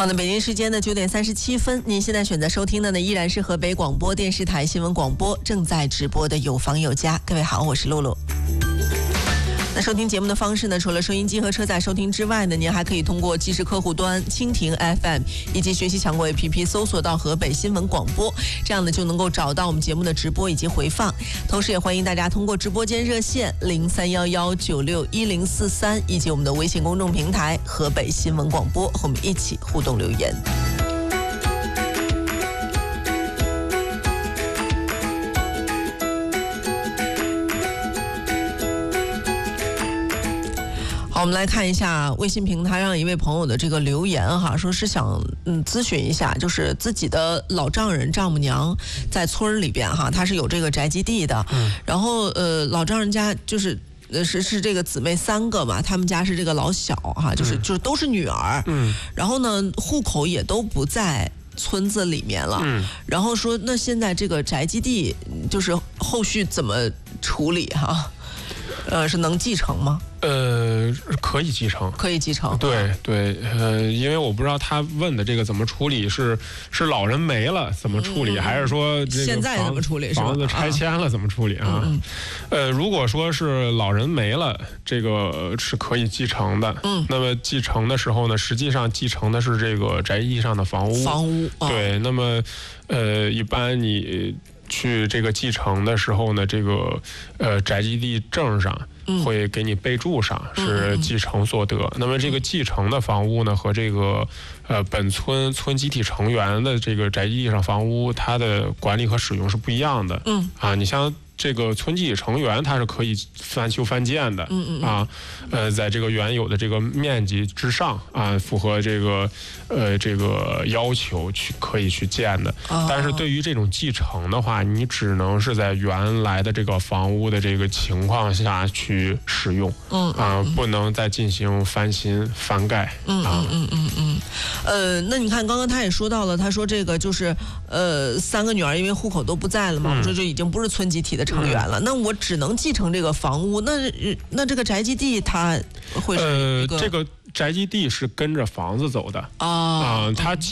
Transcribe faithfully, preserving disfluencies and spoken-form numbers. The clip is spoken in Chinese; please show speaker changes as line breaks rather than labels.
好的，北京时间的九点三十七分，您现在选择收听的呢依然是河北广播电视台新闻广播正在直播的有房有家。各位好，我是露露。那收听节目的方式呢，除了收音机和车载收听之外呢，您还可以通过即时客户端蜻蜓 F M 以及学习强国 A P P 搜索到河北新闻广播，这样呢就能够找到我们节目的直播以及回放。同时也欢迎大家通过直播间热线零三幺幺九六一零四三以及我们的微信公众平台河北新闻广播和我们一起互动留言。好，我们来看一下微信平台上一位朋友的这个留言哈，说是想嗯咨询一下，就是自己的老丈人丈母娘在村里边哈，他是有这个宅基地的，嗯，然后呃老丈人家就是呃是是这个姊妹三个嘛，他们家是这个老小哈，就是就是都是女儿，嗯，然后呢户口也都不在村子里面了，嗯，然后说那现在这个宅基地就是后续怎么处理哈？呃，是能继承吗？
呃，可以继承，
可以继承。
对对，呃，因为我不知道他问的这个怎么处理，是是老人没了怎么处理，嗯、还是说这个
现在怎么处理？
房子拆迁了怎么处理啊？嗯、呃，如果说是老人没了，这个是可以继承的。嗯，那么继承的时候呢，实际上继承的是这个宅基地上的房屋。
房屋。哦、
对，那么呃，一般你去这个继承的时候呢，这个呃宅基地证上会给你备注上是继承所得。嗯、那么这个继承的房屋呢，和这个呃本村村集体成员的这个宅基地上房屋，它的管理和使用是不一样的。嗯啊，你像这个村集体成员，它是可以翻修翻建的。嗯嗯啊，呃，在这个原有的这个面积之上啊，符合这个呃这个要求去可以去建的。哦、但是对于这种继承的话，你只能是在原来的这个房屋的这个情况下去使用。嗯啊，不能再进行翻新翻盖。
嗯嗯嗯嗯嗯。呃，那你看刚刚他也说到了，他说这个就是呃三个女儿因为户口都不在了嘛，嗯、我说这已经不是村集体的成员了，嗯、那我只能继承这个房屋，那那这个宅基地它会是一个
呃这个宅基地是跟着房子走的啊，啊，它继